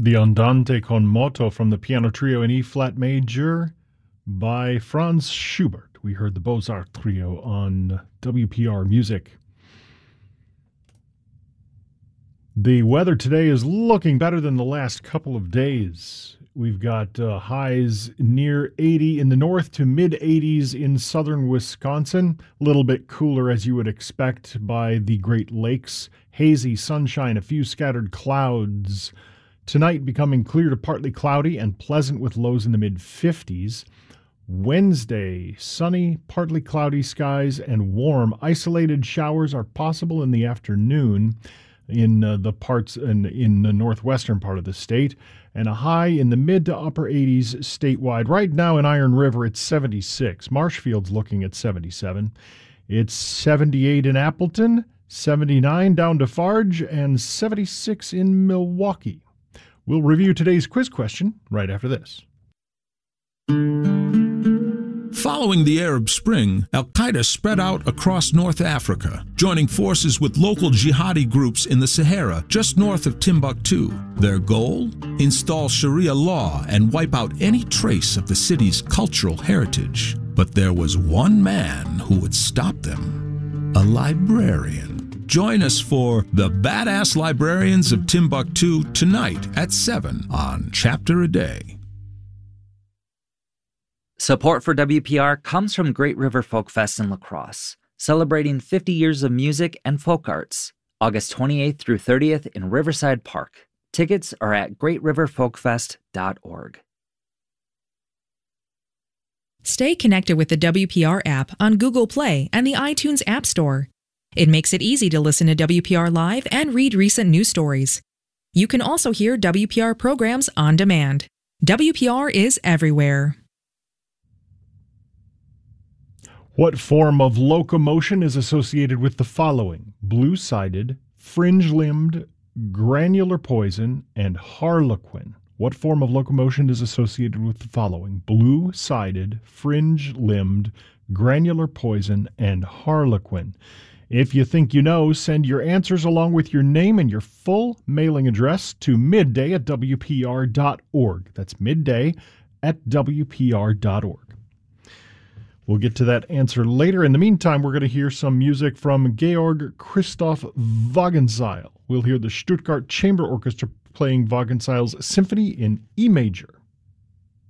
The Andante con moto from the piano trio in E-flat major by Franz Schubert. We heard the Beaux-Arts trio on WPR Music. The weather today is looking better than the last couple of days. We've got highs near 80 in the north to mid-80s in southern Wisconsin. A little bit cooler as you would expect by the Great Lakes. Hazy sunshine, a few scattered clouds. Tonight becoming clear to partly cloudy and pleasant with lows in the mid-50s. Wednesday, sunny, partly cloudy skies and warm. Isolated showers are possible in the afternoon in the parts in the northwestern part of the state, and a high in the mid to upper 80s statewide. Right now in Iron River, it's 76. Marshfield's looking at 77. It's 78 in Appleton, 79 down to Farge, and 76 in Milwaukee. We'll review today's quiz question right after this. Following the Arab Spring, al-Qaeda spread out across North Africa, joining forces with local jihadi groups in the Sahara just north of Timbuktu. Their goal? Install Sharia law and wipe out any trace of the city's cultural heritage. But there was one man who would stop them: a librarian. Join us for The Badass Librarians of Timbuktu tonight at 7 on Chapter a Day. Support for WPR comes from Great River Folk Fest in La Crosse, celebrating 50 years of music and folk arts, August 28th through 30th in Riverside Park. Tickets are at greatriverfolkfest.org. Stay connected with the WPR app on Google Play and the iTunes App Store. It makes it easy to listen to WPR Live and read recent news stories. You can also hear WPR programs on demand. WPR is everywhere. What form of locomotion is associated with the following: blue-sided, fringe-limbed, granular poison, and harlequin? What form of locomotion is associated with the following: blue-sided, fringe-limbed, granular poison, and harlequin? If you think you know, send your answers along with your name and your full mailing address to midday@wpr.org. That's midday@wpr.org. We'll get to that answer later. In the meantime, we're going to hear some music from Georg Christoph Wagenseil. We'll hear the Stuttgart Chamber Orchestra playing Wagenseil's Symphony in E major.